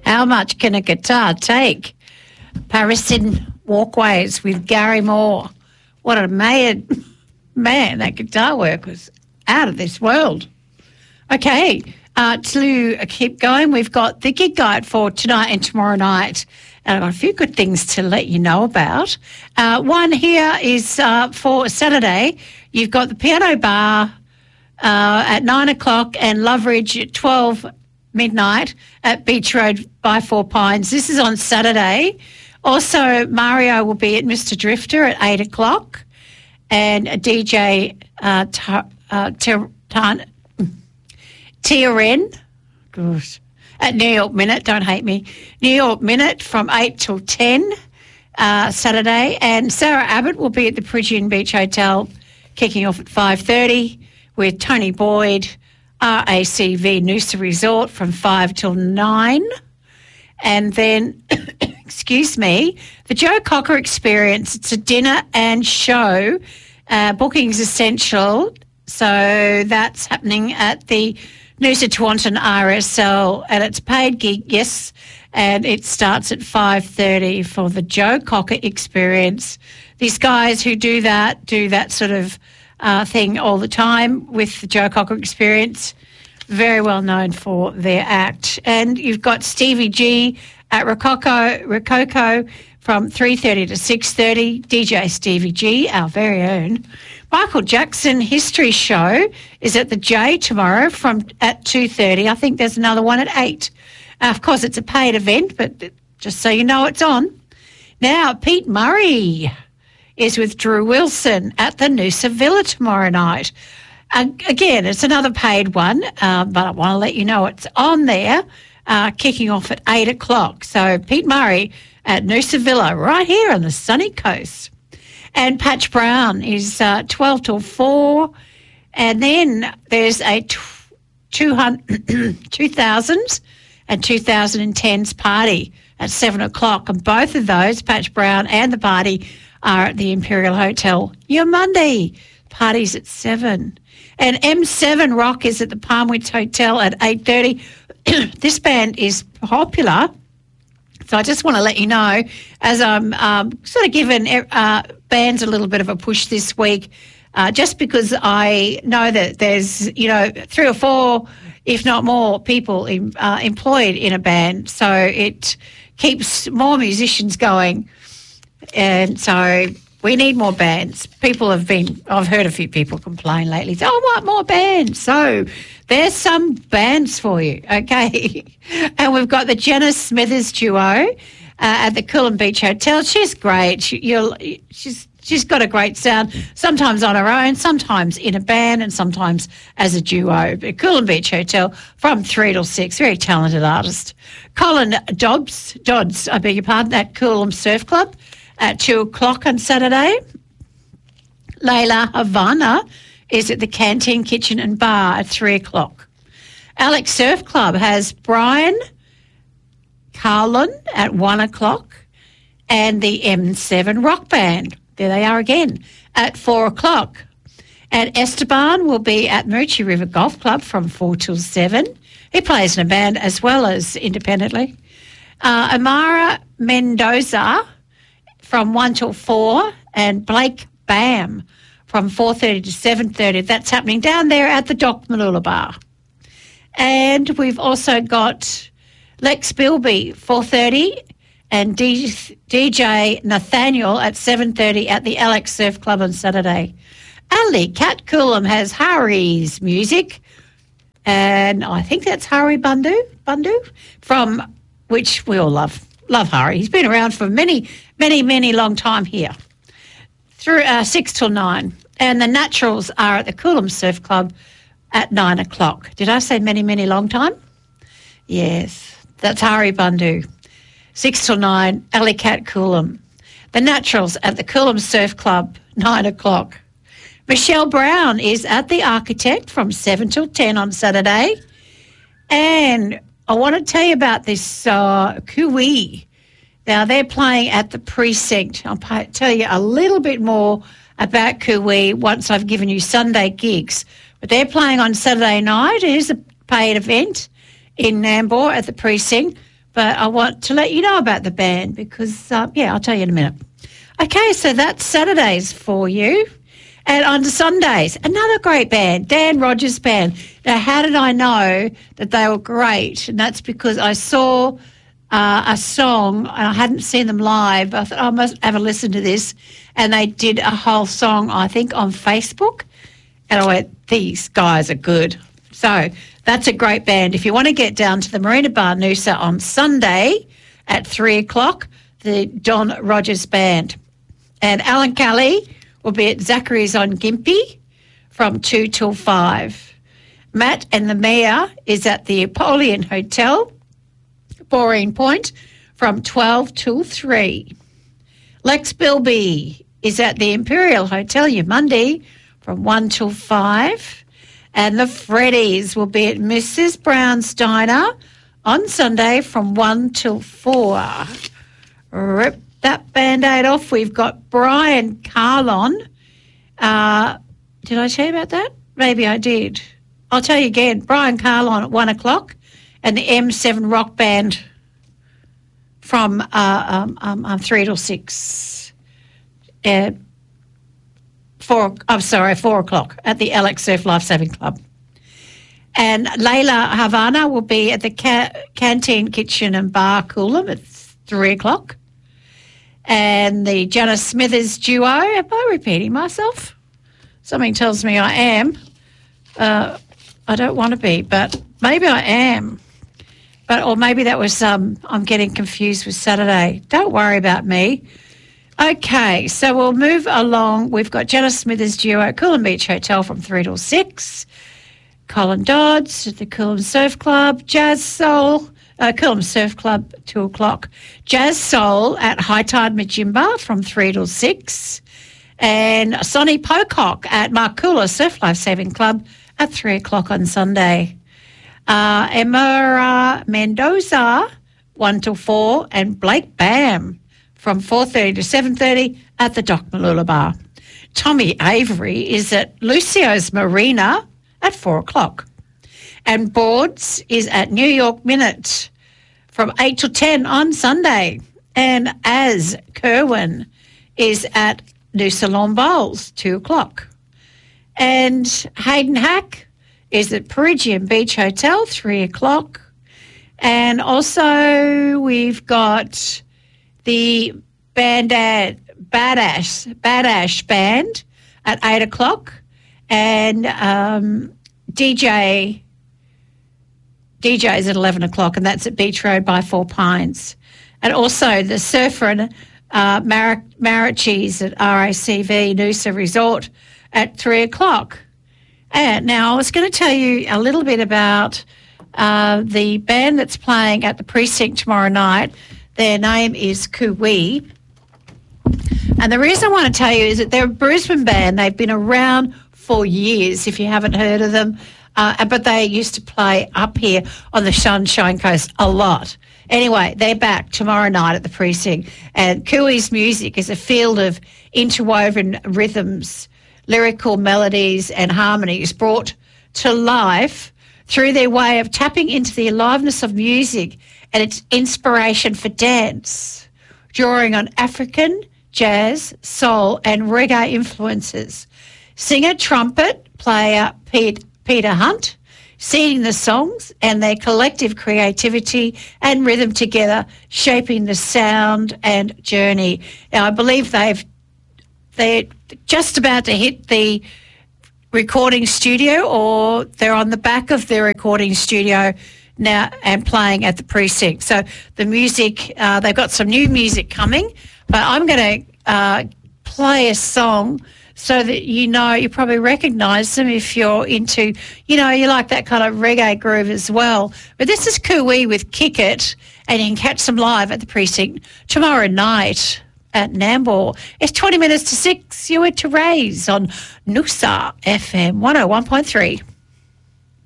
How much can a guitar take? Parisian Walkways with Gary Moore. What a man, that guitar work was out of this world. Okay, to keep going, we've got the gig guide for tonight and tomorrow night. And I've got a few good things to let you know about. One here is for Saturday. You've got the Piano Bar at 9 o'clock and Loveridge at 12 midnight at Beach Road by Four Pines. This is on Saturday. Also, Mario will be at Mr. Drifter at 8 o'clock and DJ Tia Wren, gosh, at New York Minute, don't hate me, New York Minute from 8 till 10 Saturday. And Sarah Abbott will be at the Phrygian Beach Hotel kicking off at 5:30 with Tony Boyd, RACV Noosa Resort from 5 till 9. And then, excuse me, the Joe Cocker Experience. It's a dinner and show. Booking's essential. So that's happening at the Noosa Taunton RSL, and it's a paid gig, yes, and it starts at 5:30 for the Joe Cocker Experience. These guys who do that sort of thing all the time with the Joe Cocker Experience, very well known for their act. And you've got Stevie G at Rococo from 3:30 to 6:30, DJ Stevie G, our very own. Michael Jackson History Show is at the J tomorrow at 2:30. I think there's another one at 8. Of course, it's a paid event, but just so you know, it's on. Now, Pete Murray is with Drew Wilson at the Noosa Villa tomorrow night. Again, it's another paid one, but I want to let you know it's on there, kicking off at 8 o'clock. So Pete Murray at Noosa Villa right here on the sunny coast. And Patch Brown is 12 till 4. And then there's a 2000s and 2010s party at 7 o'clock. And both of those, Patch Brown and the party, are at the Imperial Hotel. Your Monday party's at 7. And M7 Rock is at the Palmwoods Hotel at 8:30. This band is popular. So I just want to let you know, as I'm sort of giving bands a little bit of a push this week, just because I know that there's, 3 or 4, if not more, people employed in a band. So it keeps more musicians going. And so we need more bands. I've heard a few people complain lately, say, I want more bands. So there's some bands for you, okay? And we've got the Jenna Smithers duo at the Coolum Beach Hotel. She's great. She's got a great sound, sometimes on her own, sometimes in a band, and sometimes as a duo. But Coolum Beach Hotel from 3 till 6, very talented artist. Colin Dodds, I beg your pardon, at Coolum Surf Club at 2 o'clock on Saturday. Layla Havana is at the Canteen Kitchen and Bar at 3 o'clock. Alex Surf Club has Brian Carlin at 1 o'clock and the M7 Rock Band. There they are again at 4 o'clock. And Esteban will be at Moochie River Golf Club from 4 till 7. He plays in a band as well as independently. Amara Mendoza from 1 till 4 and Blake Bam from 4:30 to 7:30. That's happening down there at the Doc Malula Bar. And we've also got Lex Bilby, 4:30, and DJ Nathaniel at 7:30 at the Alex Surf Club on Saturday. Ali Cat Coolum has Hari's music, and I think that's Hari Bundu, from which we all love Hari. He's been around for many long time here. Through 6 till 9. And the Naturals are at the Coolum Surf Club at 9 o'clock. Did I say many long time? Yes, that's Hari Bundu. 6 till 9, Alley Cat Coolum. The Naturals at the Coolum Surf Club, 9 o'clock. Michelle Brown is at the Architect from 7 till 10 on Saturday. And I want to tell you about this Kui. Now, they're playing at the Precinct. I'll tell you a little bit more about Kui once I've given you Sunday gigs. But they're playing on Saturday night. It is a paid event in Nambour at the Precinct. but I want to let you know about the band because, I'll tell you in a minute. Okay, so that's Saturdays for you. And on Sundays, another great band, Dan Rogers Band. Now, how did I know that they were great? And that's because I saw a song, and I hadn't seen them live. I thought, I must have a listen to this. And they did a whole song, I think, on Facebook. And I went, these guys are good. So that's a great band. If you want to get down to the Marina Bar Noosa on Sunday at 3 o'clock, the Don Rogers Band. And Alan Kelly will be at Zachary's on Gympie from 2 till 5. Matt and the Mayor is at the Apollyon Hotel, Boreen Point, from 12 till 3. Lex Bilby is at the Imperial Hotel Monday from 1 till 5. And the Freddies will be at Mrs. Brown's Diner on Sunday from 1 till 4. Rip that Band-Aid off. We've got Brian Carlon. Did I tell you about that? Maybe I did. I'll tell you again. Brian Carlon at 1 o'clock and the M7 Rock Band from 3 till 6. 4 o'clock at the Alex Surf Lifesaving Club. And Layla Havana will be at the Canteen Kitchen and Bar Coolum at 3 o'clock. And the Janice Smithers duo, am I repeating myself? Something tells me I am. I don't want to be, but maybe I am. Or maybe that was, I'm getting confused with Saturday. Don't worry about me. Okay, so we'll move along. We've got Janice Smithers duo at Coolum Beach Hotel from 3 till 6. Colin Dodds at the Coolum Surf Club. Jazz Soul, Coolum Surf Club, 2 o'clock. Jazz Soul at High Tide Majimba from 3 till 6. And Sonny Pocock at Markula Surf Lifesaving Club at 3 o'clock on Sunday. Emma Mendoza, 1 till 4. And Blake Bam from 4:30 to 7:30 at the Doc Malula Bar. Tommy Avery is at Lucio's Marina at 4 o'clock. And Boards is at New York Minute from 8 till 10 on Sunday. And Az Kerwin is at Noosa Lawn Bowls, 2 o'clock. And Hayden Hack is at Perigian Beach Hotel, 3 o'clock. And also we've got the Badash Band at 8 o'clock. And DJ's at 11 o'clock, and that's at Beach Road by Four Pines. And also the Surfer and Marachis at RACV Noosa Resort at 3 o'clock. And now I was going to tell you a little bit about the band that's playing at the Precinct tomorrow night. Their name is Kui. And the reason I want to tell you is that they're a Brisbane band. They've been around for years, if you haven't heard of them. But they used to play up here on the Sunshine Coast a lot. Anyway, they're back tomorrow night at the Precinct. And Kui's music is a field of interwoven rhythms, lyrical melodies and harmonies brought to life through their way of tapping into the aliveness of music and its inspiration for dance, drawing on African, jazz, soul and reggae influences. Singer, trumpet player Peter Hunt, singing the songs and their collective creativity and rhythm together, shaping the sound and journey. Now, I believe they're just about to hit the recording studio, or they're on the back of their recording studio now and playing at the Precinct. So the music, they've got some new music coming, but I'm going to play a song so that you probably recognise them if you're into, you like that kind of reggae groove as well. But this is Kui with Kick It, and you can catch them live at the Precinct tomorrow night at Nambour. It's 20 minutes to 6. You're to Raise on Noosa FM 101.3.